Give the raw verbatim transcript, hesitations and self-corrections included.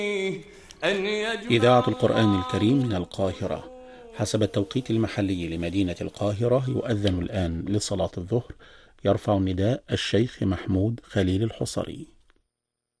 إذاعة القرآن الكريم من القاهرة. حسب التوقيت المحلي لمدينة القاهرة يؤذن الآن لصلاة الظهر. يرفع النداء الشيخ محمود خليل الحصري.